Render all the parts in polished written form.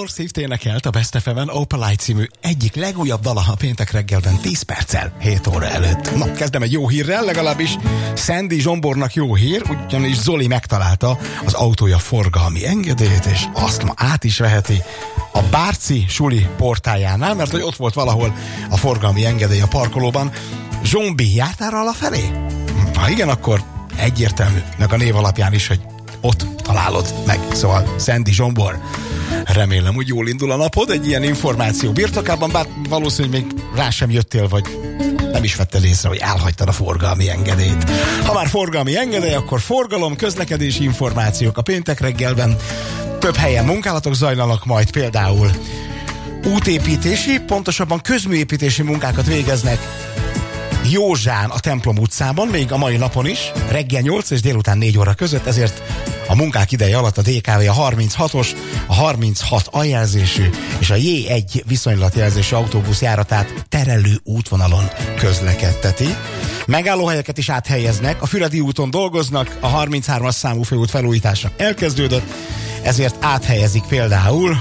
Taylor Swift énekelt a Best FM-en Opalite című egyik legújabb dala a péntek reggelben 10 perccel 7 óra előtt. Na, kezdem egy jó hírrel, legalábbis Sandy Zsombornak jó hír, ugyanis Zoli megtalálta az autója forgalmi engedélyét, és azt ma át is veheti a Bárci suli portájánál, mert hogy ott volt valahol a forgalmi engedély a parkolóban. Zsombi, jártál arra felé? Ha igen, akkor egyértelmű, meg a név alapján is, hogy ott találod meg. Szóval Sandy Zsombor, remélem, hogy jól indul a napod egy ilyen információ birtokában, bár valószínűleg még rá sem jöttél, vagy nem is vettél észre, hogy elhagytad a forgalmi engedélyt. Ha már forgalmi engedély, akkor forgalom, közlekedési információk a péntek reggelben. Több helyen munkálatok zajlanak majd, például útépítési, pontosabban közműépítési munkákat végeznek Józsán a Templom utcában, még a mai napon is, reggel 8 és délután 4 óra között, ezért a munkák ideje alatt a DKV a 36-os, a 36 aljelzésű és a J1 viszonylatjelzésű autóbusz járatát terelő útvonalon közlekedteti. Megállóhelyeket is áthelyeznek, a Füredi úton dolgoznak, a 33-as számú főút felújítása elkezdődött, ezért áthelyezik például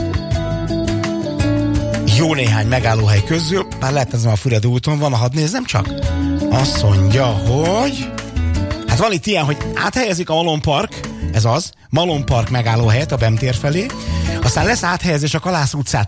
jó néhány megállóhely közül, már lehet ez a Füredi úton van, hadd nézzem csak. Azt mondja, hogy hát van itt ilyen, hogy áthelyezik a Malom Park, ez az, Malom Park megállóhelyet a BEM tér felé, aztán lesz áthelyezés a Kalász utcától